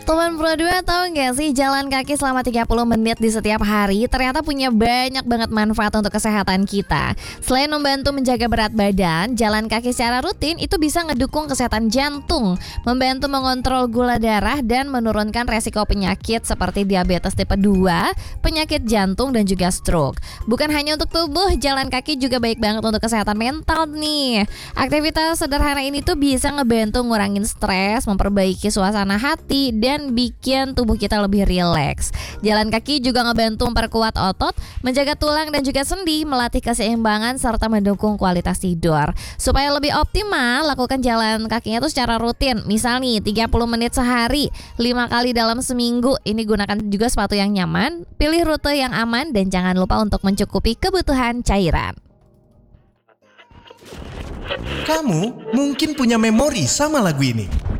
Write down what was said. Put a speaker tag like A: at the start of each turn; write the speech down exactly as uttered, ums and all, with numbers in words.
A: Teman Pro dua tahu nggak sih jalan kaki selama tiga puluh menit di setiap hari ternyata punya banyak banget manfaat untuk kesehatan kita. Selain membantu menjaga berat badan, jalan kaki secara rutin itu bisa ngedukung kesehatan jantung, membantu mengontrol gula darah dan menurunkan resiko penyakit seperti diabetes tipe dua, penyakit jantung dan juga stroke. Bukan hanya untuk tubuh, jalan kaki juga baik banget untuk kesehatan mental nih. Aktivitas sederhana ini tuh bisa ngebantu ngurangin stres, memperbaiki suasana hati dan dan bikin tubuh kita lebih rileks. Jalan kaki juga ngebantu memperkuat otot, menjaga tulang dan juga sendi, melatih keseimbangan serta mendukung kualitas tidur. Supaya lebih optimal, lakukan jalan kakinya tuh secara rutin. Misal nih tiga puluh menit sehari, lima kali dalam seminggu. Ini gunakan juga sepatu yang nyaman, pilih rute yang aman dan jangan lupa untuk mencukupi kebutuhan cairan.
B: Kamu mungkin punya memori sama lagu ini.